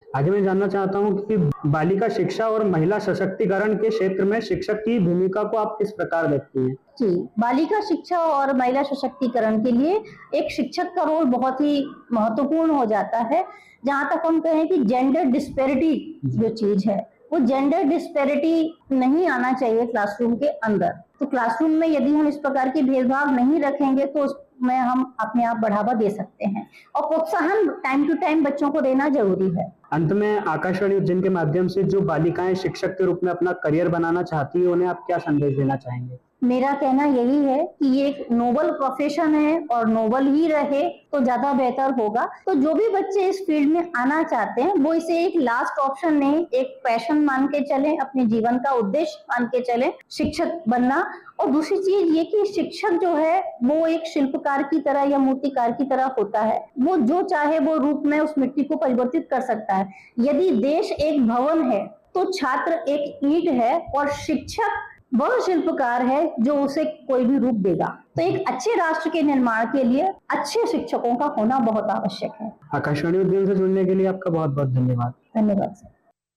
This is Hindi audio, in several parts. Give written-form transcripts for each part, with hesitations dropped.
आगे मैं जानना चाहता हूँ कि बालिका शिक्षा और महिला सशक्तिकरण के क्षेत्र में शिक्षक की भूमिका को आप किस प्रकार देखती हैं? जी, बालिका शिक्षा और महिला सशक्तिकरण के लिए एक शिक्षक का रोल बहुत ही महत्वपूर्ण हो जाता है। जहाँ तक हम कहें कि जेंडर डिस्पैरिटी जो चीज़ है, वो जेंडर डिस्पैरिटी नहीं आना चाहिए क्लासरूम के अंदर। तो क्लासरूम में यदि हम इस प्रकार की भेदभाव नहीं रखेंगे तो उसमें हम अपने आप बढ़ावा दे सकते हैं और प्रोत्साहन टाइम टू टाइम बच्चों को देना ज़रूरी है। अंत में आकाशवाणी उज्जैन के माध्यम से जो बालिकाएं शिक्षक के रूप में अपना करियर बनाना चाहती है, उन्हें आप क्या संदेश देना चाहेंगे? मेरा कहना यही है कि ये एक नोबल प्रोफेशन है और नोबल ही रहे तो ज्यादा बेहतर होगा। तो जो भी बच्चे इस फील्ड में आना चाहते हैं वो इसे एक लास्ट ऑप्शन नहीं, एक पैशन मान के चलें, अपने जीवन का उद्देश्य मान के चलें, शिक्षक बनना। और दूसरी चीज ये कि शिक्षक जो है वो एक शिल्पकार की तरह या मूर्तिकार की तरह होता है। वो जो चाहे वो रूप में उस मिट्टी को परिवर्तित कर सकता है। यदि देश एक भवन है तो छात्र एक ईंट है और शिक्षक वह शिल्पकार है जो उसे कोई भी रूप देगा। तो एक अच्छे राष्ट्र के निर्माण के लिए अच्छे शिक्षकों का होना बहुत आवश्यक है। आकाशवाणी उद्यम से जुड़ने के लिए आपका बहुत बहुत धन्यवाद। धन्यवाद सर।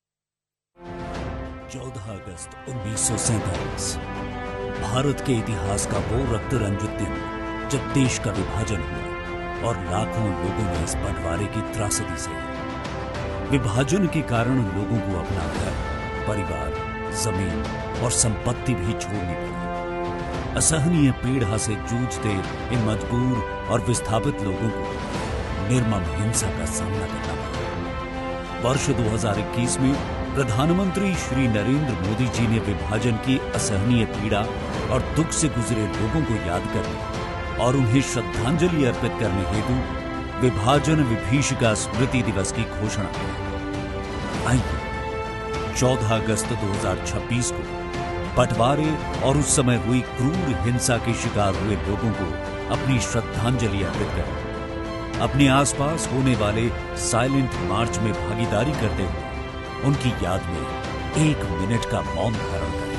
14 अगस्त 1947 भारत के इतिहास का वो रक्त रंजित दिन जब देश का विभाजन हुआ और लाखों लोगों ने इस बंटवारे की त्रासदी सही। विभाजन के कारण लोगों को अपना घर, परिवार, जमीन और संपत्ति भी छोड़नी पड़ी। असहनीय पीड़ा से जूझते इन मजबूर और विस्थापित लोगों को निर्मम हिंसा का सामना करना पड़ा। वर्ष 2021 में प्रधानमंत्री श्री नरेंद्र मोदी जी ने विभाजन की असहनीय पीड़ा और दुख से गुजरे लोगों को याद करने और उन्हें श्रद्धांजलि अर्पित करने हेतु विभाजन विभीषिका स्मृति दिवस की घोषणा की। आइए 14 अगस्त 2026 को बंटवारे और उस समय हुई क्रूर हिंसा के शिकार हुए लोगों को अपनी श्रद्धांजलि अर्पित करें। अपने आसपास होने वाले साइलेंट मार्च में भागीदारी करते हुए उनकी याद में 1 मिनट का मौन धारण करें।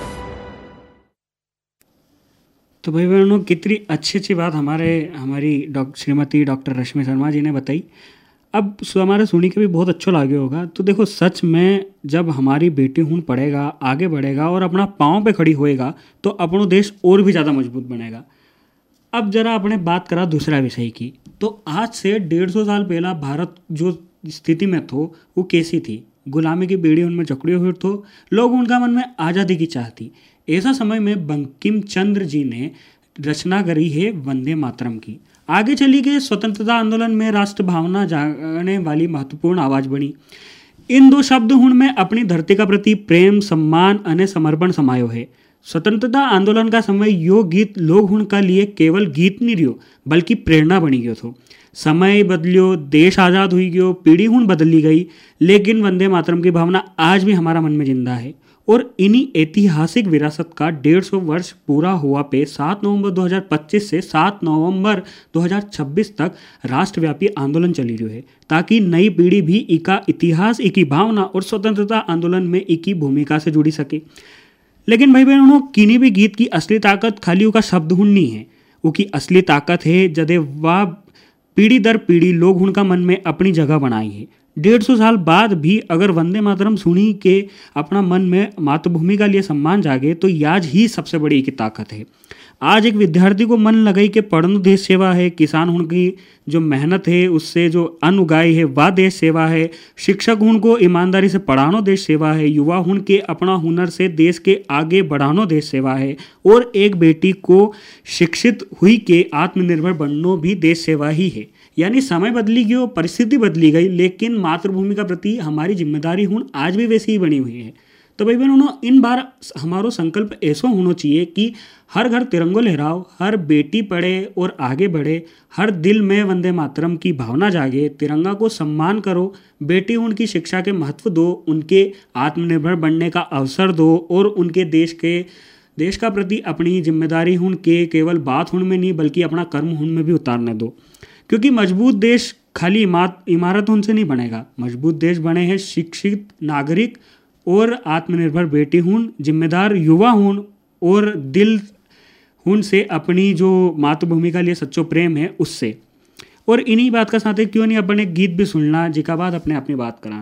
तो भाई बहनों, कितनी अच्छी बात हमारी श्रीमती डॉक्टर रश्मि शर्मा जी ने बताई। अब हमारा सुनी के भी बहुत अच्छा लगे होगा। तो देखो, सच में जब हमारी बेटी हूँ पढ़ेगा, आगे बढ़ेगा और अपना पाँव पे खड़ी होएगा तो अपना देश और भी ज़्यादा मजबूत बनेगा। अब जरा अपने बात करा दूसरा विषय की। तो आज से 150 साल पहला भारत जो स्थिति में थो वो कैसी थी? गुलामी की बेड़ी उनमें जकड़े हुए तो लोग, उनका मन में आज़ादी की चाह थी। ऐसा समय में बंकिम चंद्र जी ने रचना करी है वंदे मातरम की। आगे चली गई स्वतंत्रता आंदोलन में राष्ट्र भावना जागने वाली महत्वपूर्ण आवाज बनी। इन दो शब्द हुण में अपनी धरती का प्रति प्रेम, सम्मान अने समर्पण समायो है। स्वतंत्रता आंदोलन का समय यो गीत लोग हुण का लिए केवल गीत नहीं रहो बल्कि प्रेरणा बनी गयो थो। समय बदलियो, देश आज़ाद हुई गयो, पीढ़ी हुण बदली गई, लेकिन वंदे मातरम की भावना आज भी हमारा मन में जिंदा है। और इन्हीं ऐतिहासिक विरासत का 150 वर्ष पूरा हुआ पे 7 नवंबर 2025 से 7 नवंबर 2026 तक राष्ट्रव्यापी आंदोलन चली रही है, ताकि नई पीढ़ी भी इका इतिहास, इकी भावना और स्वतंत्रता आंदोलन में इकी भूमिका से जुड़ी सके। लेकिन भाई बहनों, किन्हीं भी गीत की असली ताकत खाली उनका शब्द हुण नहीं है। उनकी असली ताकत है जदे वह पीढ़ी दर पीढ़ी लोग उनका मन में अपनी जगह बनाई है। 150 साल बाद भी अगर वंदे मातरम सुनी के अपना मन में मातृभूमि का लिए सम्मान जागे तो आज ही सबसे बड़ी की ताकत है। आज एक विद्यार्थी को मन लगे कि पढ़ना देश सेवा है, किसान उनकी जो मेहनत है उससे जो अन्न उगाई है वह देश सेवा है, शिक्षक उनको ईमानदारी से पढ़ानो देश सेवा है, युवा उनके अपना हुनर से देश के आगे बढ़ानो देश सेवा है, और एक बेटी को शिक्षित हुई के आत्मनिर्भर बननो भी देश सेवा ही है। यानी समय बदली गई, परिस्थिति बदली गई, लेकिन मातृभूमि का प्रति हमारी जिम्मेदारी हुण आज भी वैसी ही बनी हुई है। तो भाई बहनों, इन बार हमारो संकल्प ऐसा होना चाहिए कि हर घर तिरंगो लहराओ, हर बेटी पढ़े और आगे बढ़े, हर दिल में वंदे मातरम की भावना जागे, तिरंगा को सम्मान करो, बेटी उनकी शिक्षा के महत्व दो, उनके आत्मनिर्भर बनने का अवसर दो, और उनके देश का प्रति अपनी जिम्मेदारी उनके केवल बात हुण में नहीं बल्कि अपना कर्म हुण में भी उतारने दो। क्योंकि मजबूत देश खाली इमारत उनसे नहीं बनेगा। मजबूत देश बने हैं शिक्षित नागरिक और आत्मनिर्भर बेटी हुन, जिम्मेदार युवा हुन और दिल हुन से अपनी जो मातृभूमि का लिए सच्चो प्रेम है उससे। और इन्हीं बात का साथ क्यों नहीं अपने गीत भी सुनना जिका बाद अपने अपनी बात करा।